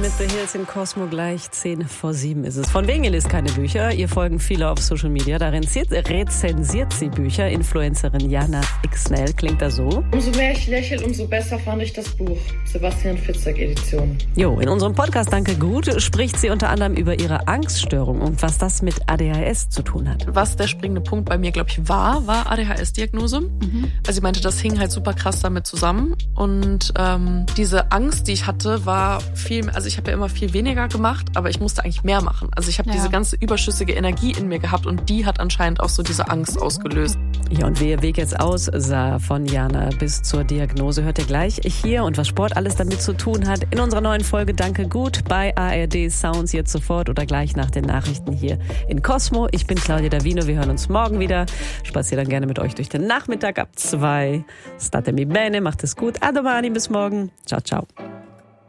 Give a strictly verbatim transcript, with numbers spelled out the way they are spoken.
mit The Hills in Cosmo. Gleich zehn vor sieben ist es. Von wegen, ihr lest keine Bücher. Ihr folgen viele auf Social Media. Darin rezensiert sie Bücher. Influencerin Jana Xnell. Klingt das so? Umso mehr ich lächle, umso besser fand ich das Buch. Sebastian Fitzek Edition. Jo, in unserem Podcast Danke Gut spricht sie unter anderem über ihre Angststörung und was das mit A D H S zu tun hat. Was der springende Punkt bei mir, glaube ich, war, war A D H S-Diagnose. Mhm. Also sie meinte, das hing halt super krass damit zusammen. Und ähm, diese Angst, die ich hatte, war viel, also ich habe ja immer viel weniger gemacht, aber ich musste eigentlich mehr machen. Also ich habe ja. diese ganze überschüssige Energie in mir gehabt und die hat anscheinend auch so diese Angst ausgelöst. Ja, und wie ihr Weg jetzt aussah von Jana bis zur Diagnose, hört ihr gleich hier und was Sport alles damit zu tun hat in unserer neuen Folge Danke Gut bei A R D Sounds jetzt sofort oder gleich nach den Nachrichten hier in Cosmo. Ich bin Claudia Davino, wir hören uns morgen wieder. Spaziere dann gerne mit euch durch den Nachmittag ab zwei. Statemi bene, macht es gut. A domani, bis morgen. Ciao, ciao.